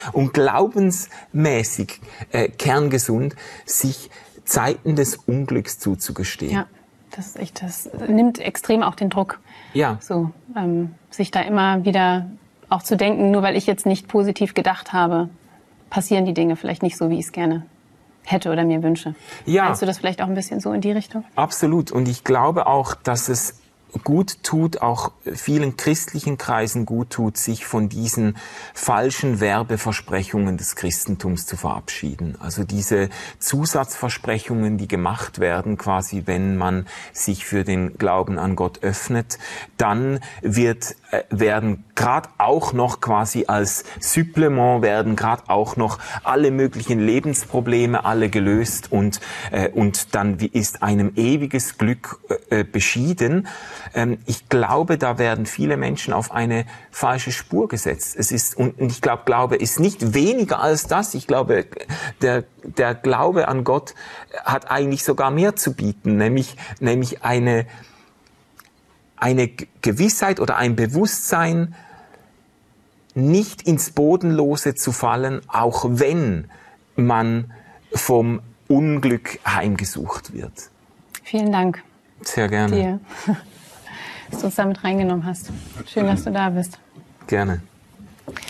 und glaubensmäßig kerngesund, sich Zeiten des Unglücks zuzugestehen. Ja, das nimmt extrem auch den Druck. Ja. So, sich da immer wieder auch zu denken, nur weil ich jetzt nicht positiv gedacht habe, passieren die Dinge vielleicht nicht so, wie ich es gerne hätte oder mir wünsche. Ja. Meinst du das vielleicht auch ein bisschen so in die Richtung? Absolut. Und ich glaube auch, dass es gut tut, auch vielen christlichen Kreisen gut tut, sich von diesen falschen Werbeversprechungen des Christentums zu verabschieden. Also diese Zusatzversprechungen, die gemacht werden, quasi wenn man sich für den Glauben an Gott öffnet, dann werden gerade auch noch quasi als Supplement werden gerade auch noch alle möglichen Lebensprobleme alle gelöst und dann ist einem ewiges Glück beschieden. Ich glaube, da werden viele Menschen auf eine falsche Spur gesetzt. Und ich glaube, Glaube ist nicht weniger als das. Ich glaube, der Glaube an Gott hat eigentlich sogar mehr zu bieten, nämlich eine Gewissheit oder ein Bewusstsein, nicht ins Bodenlose zu fallen, auch wenn man vom Unglück heimgesucht wird. Vielen Dank. Sehr gerne. Dir, dass du uns damit reingenommen hast. Schön, dass du da bist. Gerne.